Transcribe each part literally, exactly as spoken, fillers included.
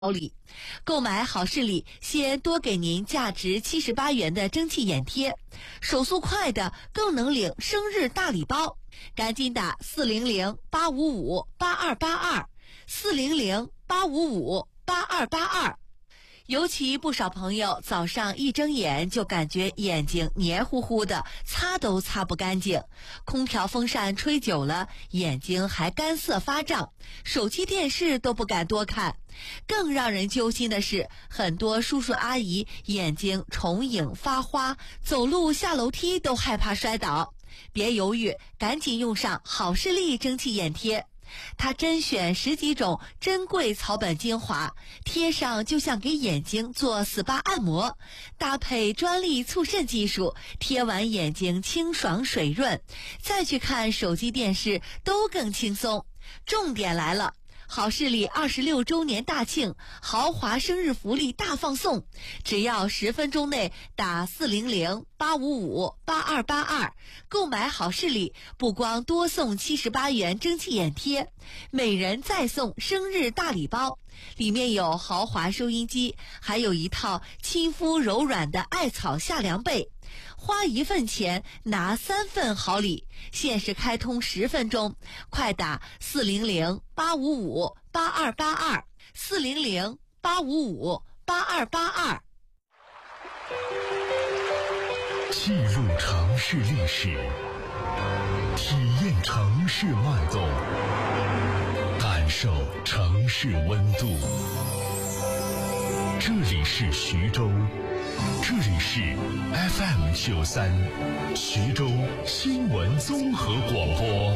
里。购买好视力，先多给您价值七十八元的蒸汽眼贴，手速快的更能领生日大礼包，赶紧打四零零八五五八二八二，四零零八五五八二八二。尤其不少朋友早上一睁眼就感觉眼睛黏糊糊的，擦都擦不干净，空调风扇吹久了眼睛还干涩发胀，手机电视都不敢多看。更让人揪心的是，很多叔叔阿姨眼睛重影发花，走路下楼梯都害怕摔倒。别犹豫，赶紧用上好视力蒸汽眼贴。它甄选十几种珍贵草本精华，贴上就像给眼睛做 S P A 按摩，搭配专利促渗技术，贴完眼睛清爽水润，再去看手机电视都更轻松。重点来了，好视力二十六周年大庆豪华生日福利大放送，只要十分钟内打四零零八五五八二八二，购买好视力，不光多送七十八元蒸汽眼贴，每人再送生日大礼包，里面有豪华收音机，还有一套亲肤柔软的艾草夏凉被。花一份钱拿三份好礼，限时开通十分钟，快打四零零八五五八二八二，四零零八五五八二八二。 记录城市历史，体验城市脉动，感受城市温度。这里是徐州，这里是 F M 九三，徐州新闻综合广播。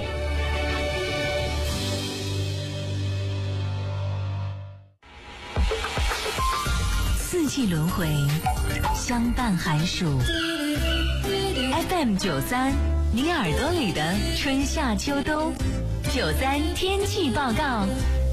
四季轮回，相伴寒暑。F M 九三，你耳朵里的春夏秋冬。九三天气报告，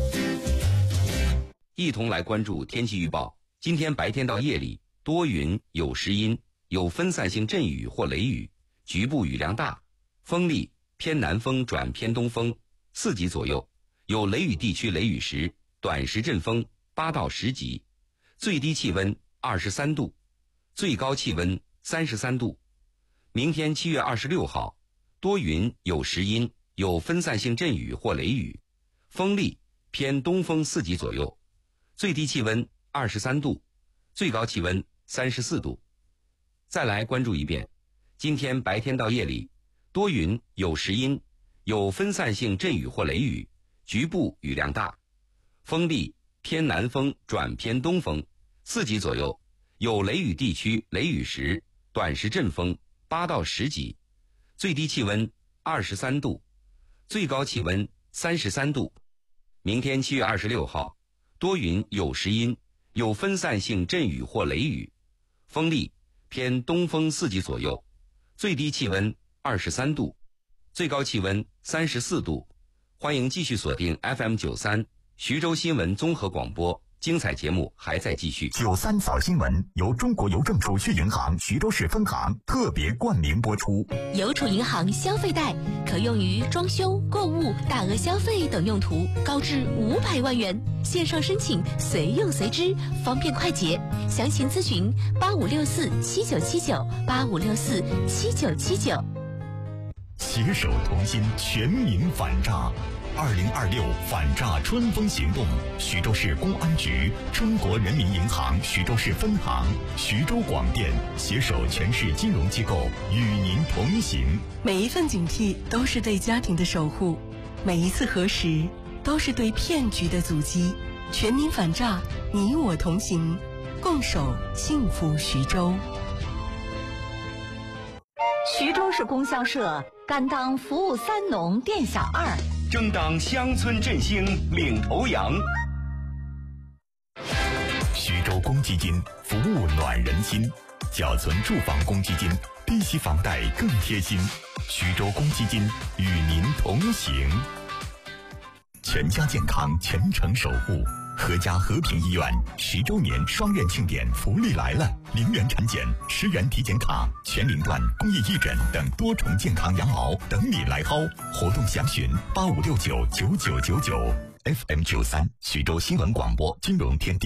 一同来关注天气预报。今天白天到夜里多云有时阴，有分散性阵雨或雷雨，局部雨量大，风力偏南风转偏东风四级左右，有雷雨地区雷雨时短时阵风八到十级，最低气温二十三度，最高气温三十三度。明天七月二十六号，多云有时阴，有分散性阵雨或雷雨，风力偏东风四级左右，最低气温二十三度，最高气温三十四度。再来关注一遍，今天白天到夜里多云有时阴，有分散性阵雨或雷雨，局部雨量大，风力偏南风转偏东风四级左右，有雷雨地区雷雨时短时阵风八到十级，最低气温二十三度，最高气温三十三度。明天七月二十六号，多云有时阴，有分散性阵雨或雷雨，风力偏东风四级左右，最低气温二十三度，最高气温三十四度。欢迎继续锁定 F M 九三徐州新闻综合广播，精彩节目还在继续。 九三早新闻由中国邮政储蓄银行徐州市分行特别冠名播出。 邮储银行消费贷可用于装修、购物、大额消费等用途，高至五百万元，线上申请随用随支，方便快捷。详情咨询八五六四七九七九八五六四七九七九。 携手同心，全民反诈。二零二六反诈春风行动，徐州市公安局、中国人民银行徐州市分行、徐州广电携手全市金融机构与您同行。 每一份警惕都是对家庭的守护，每一次核实都是对骗局的阻击。全民反诈，你我同行，共守幸福徐州。 徐州市供销社甘当服务三农店小二， 争当乡村振兴领头羊。 徐州公积金服务暖人心，缴存住房公积金，低息房贷更贴心。徐州公积金与您同行，全家健康全程守护。和家和平医院十周年双元庆典福利来了，零元产检、十元体检卡、全龄段公益义诊等多重健康羊毛等你来薅。活动详询八五六九九九九九。F M 九三徐州新闻广播金融天地。